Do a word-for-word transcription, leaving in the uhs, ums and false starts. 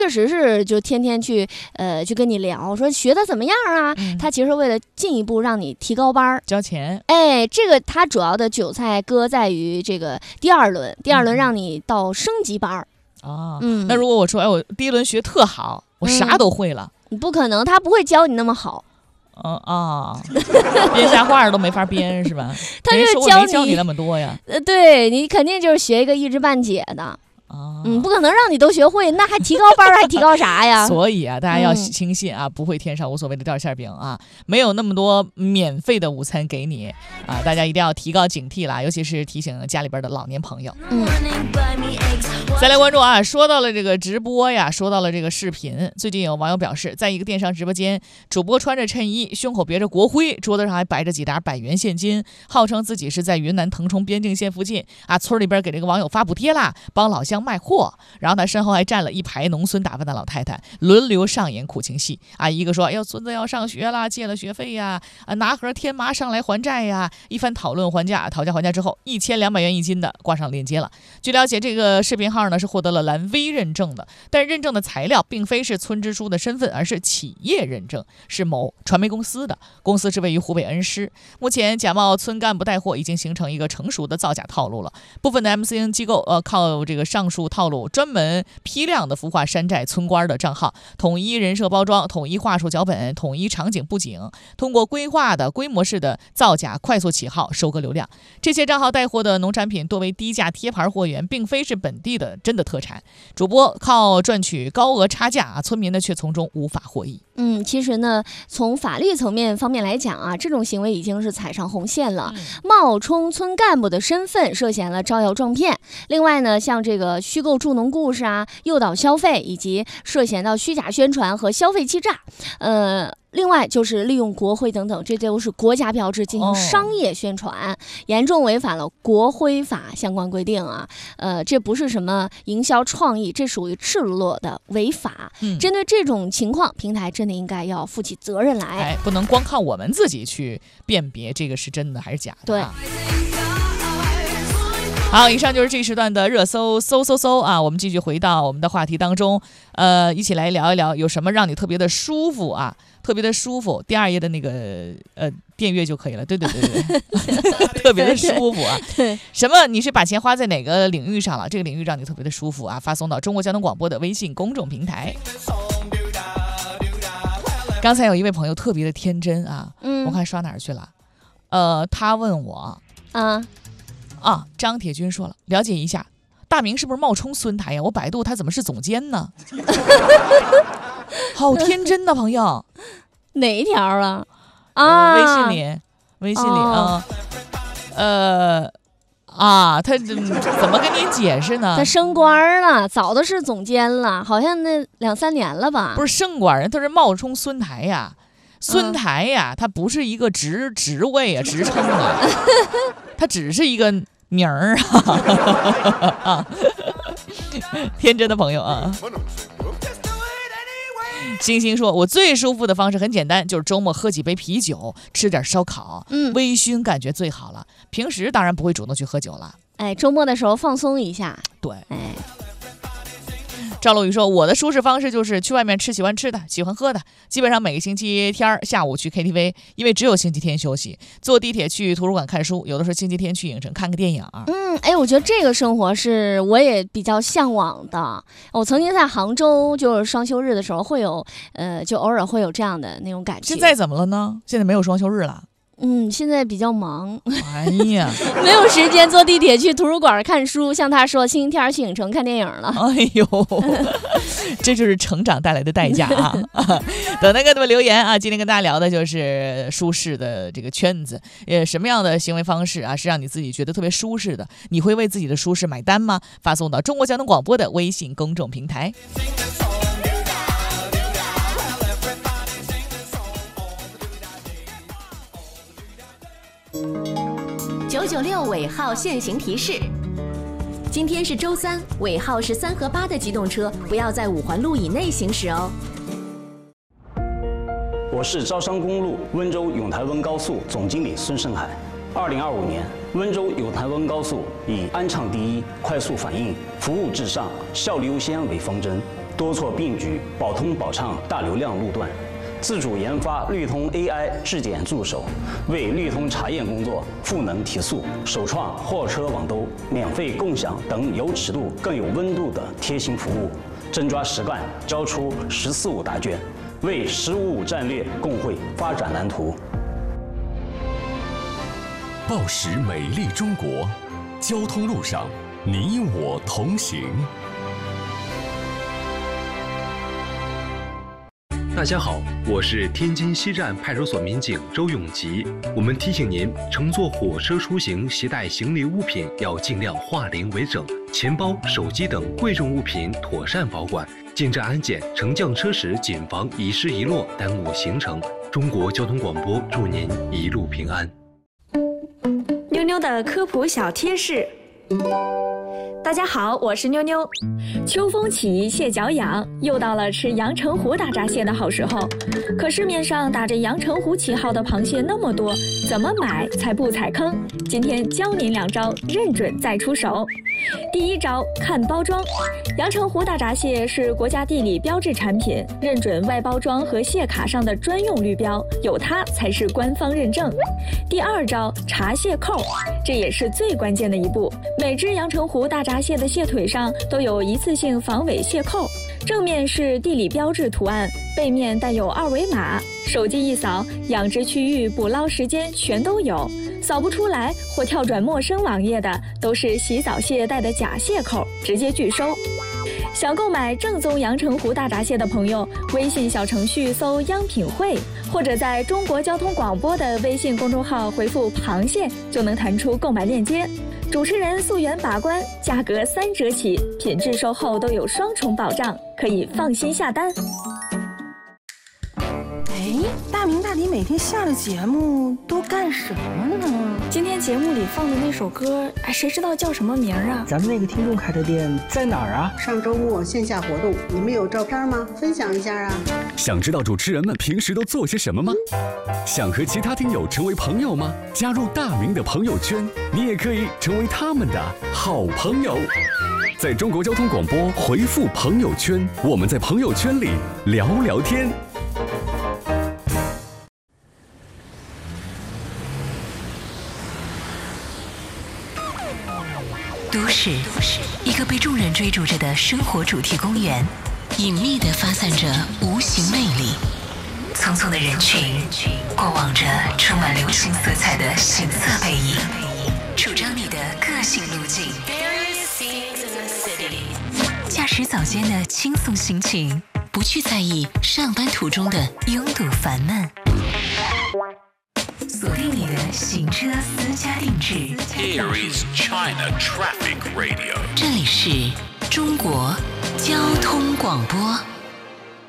确实是就天天去呃去跟你聊，说学的怎么样啊？嗯、他其实为了进一步让你提高班交钱。 哎，这个他主要的韭菜割在于这个第二轮，第二轮让你到升级班。 啊、嗯，那如果我说哎我第一轮学特好，我啥都会了， 嗯、不可能，他不会教你那么好。 嗯啊，编瞎话都没法编是吧？ 他就是教你教你那么多呀。 呃，对你肯定就是学一个一知半解的。 啊、 嗯，不可能让你都学会，那还提高班还提高啥呀？ 所以啊，大家要轻信啊，嗯、不会天上无所谓的掉馅饼啊，没有那么多免费的午餐给你啊，大家一定要提高警惕啦，尤其是提醒家里边的老年朋友。嗯，再来关注啊，说到了这个直播呀，说到了这个视频，最近有网友表示，在一个电商直播间，主播穿着衬衣，胸口别着国徽，桌子上还摆着几沓百元现金，号称自己是在云南腾冲边境线附近啊，村里边给这个网友发补贴啦，帮老乡卖货，然后他身后还站了一排农村打扮的老太太，轮流上演苦情戏啊！一个说：“哎呦，孙子要上学了，借了学费呀，啊，拿盒天麻上来还债呀！”一番讨论还价，讨价还价之后，一千两百元一斤的挂上链接了。据了解，这个视频号呢是获得了蓝 V 认证的，但认证的材料并非是村支书的身份，而是企业认证，是某传媒公司的，公司是位于湖北恩施。目前假冒村干部带货已经形成一个成熟的造假套路了，部分的 M C N 机构呃靠这个上述套路专门批量的孵化山寨村官的账号，统一人设包装，统一话术脚本，统一场景布景，通过规划的规模式的造假快速起号，收割流量。这些账号带货的农产品多为低价贴牌货源，并非是本地的真的特产，主播靠赚取高额差价啊，村民呢却从中无法获益。 嗯，其实呢，从法律层面方面来讲啊，这种行为已经是踩上红线了，嗯、冒充村干部的身份，涉嫌了招摇撞骗。另外呢，像这个虚构助农故事啊，诱导消费，以及涉嫌到虚假宣传和消费欺诈，呃。另外就是利用国徽等等，这都是国家标志进行商业宣传，哦、严重违反了国徽法相关规定啊。呃，这不是什么营销创意，这属于赤裸裸的违法。嗯、针对这种情况，平台真的应该要负起责任来， 哎，不能光靠我们自己去辨别这个是真的还是假的。 对。 好，以上就是这一时段的热搜搜搜搜啊！我们继续回到我们的话题当中，呃，一起来聊一聊有什么让你特别的舒服啊，特别的舒服。第二页的那个呃电乐就可以了，对对对对，特别的舒服啊。 对， 什么？你是把钱花在哪个领域上了？这个领域让你特别的舒服啊！发送到中国交通广播的微信公众平台。刚才有一位朋友特别的天真啊，嗯，我看刷哪儿去了？呃，他问我啊。啊，张铁军说了，了解一下，大明是不是冒充孙台呀？我百度他怎么是总监呢？好天真的朋友， 哪一条啊？啊， 呃、微信里，微信里啊、哦，呃，啊，他怎么跟您解释呢？ 他升官了，早都是总监了，好像那两三年了吧？ 不是升官人，他是冒充孙台呀。孙台呀，他不是一个职职位啊，职称啊，他只是一个名儿啊。天真的朋友啊。星星说，我最舒服的方式很简单，就是周末喝几杯啤酒，吃点烧烤，嗯，微醺感觉最好了。平时当然不会主动去喝酒了。 哎，周末的时候放松一下。 对， 哎。 赵露雨说，我的舒适方式就是去外面吃喜欢吃的喜欢喝的，基本上每个星期天下午去 K T V， 因为只有星期天休息，坐地铁去图书馆看书，有的时候星期天去影城看个电影。 嗯，哎，我觉得这个生活是我也比较向往的。我曾经在杭州，就是双休日的时候会有呃就偶尔会有这样的那种感觉。 现在怎么了呢？现在没有双休日了。 嗯，现在比较忙， 哎呀， 没有时间坐地铁去图书馆看书。像他说，星期天去影城看电影了。 哎呦，这就是成长带来的代价啊！等那个们留言啊，今天跟大家聊的就是舒适的这个圈子，呃，什么样的行为方式啊是让你自己觉得特别舒适的？你会为自己的舒适买单吗？发送到中国交通广播的微信公众平台。 九九六尾号限行提示：今天是周三，尾号是三和八的机动车不要在五环路以内行驶哦。 我是招商公路温州永台温高速总经理孙胜海。二零二五年，温州永台温高速以安畅第一、快速反应、服务至上、效率优先为方针， 多措并举，保通保畅大流量路段。自主研发绿通 A I 质检助手，为绿通查验工作赋能提速，首创货车网兜、免费共享等有尺度更有温度的贴心服务，真抓实干，交出“十四五”答卷，为“十五五”战略共绘发展蓝图。 报时美丽中国，交通路上你我同行。 大家好，我是天津西站派出所民警周永吉。我们提醒您，乘坐火车出行携带行李物品要尽量化零为整，钱包、手机等贵重物品妥善保管。进站安检、乘降车时谨防遗失遗落，耽误行程。中国交通广播祝您一路平安。 妞妞的科普小贴士。大家好，我是妞妞。秋风起，蟹脚痒，又到了吃阳澄湖大闸蟹的好时候。可市面上打着阳澄湖旗号的螃蟹那么多，怎么买才不踩坑？今天教您两招，认准再出手。第一招，看包装。阳澄湖大闸蟹是国家地理标志产品，认准外包装和蟹卡上的专用绿标，有它才是官方认证。第二招，查蟹扣，这也是最关键的一步。每只阳澄湖大闸蟹的蟹腿上都有一次性防伪蟹扣，正面是地理标志图案，背面带有二维码，手机一扫，养殖区域、捕捞时间全都有。扫不出来或跳转陌生网页的，都是洗澡蟹带的假蟹扣，直接拒收。想购买正宗阳澄湖大闸蟹的朋友，微信小程序搜央品汇，或者在中国交通广播的微信公众号回复螃蟹，就能弹出购买链接。主持人溯源把关，价格三折起，品质售后都有双重保障，可以放心下单。 哎，大明大迪每天下了节目都干什么呢？ 今天节目里放的那首歌，哎，谁知道叫什么名啊？ 咱们那个听众开的店在哪儿啊？ 上周末线下活动，你们有照片吗？分享一下啊！ 想知道主持人们平时都做些什么吗？想和其他听友成为朋友吗？加入大明的朋友圈，你也可以成为他们的好朋友。在中国交通广播回复朋友圈，我们在朋友圈里聊聊天。 都市，一个被众人追逐着的生活主题公园，隐秘地发散着无形魅力。匆匆的人群，过往着充满流行色彩的行色背影，主张你的个性路径。驾驶早间的轻松心情，不去在意上班途中的拥堵烦闷。锁定你的行车私家定制。 Here is China Traffic Radio。 这里是中国交通广播。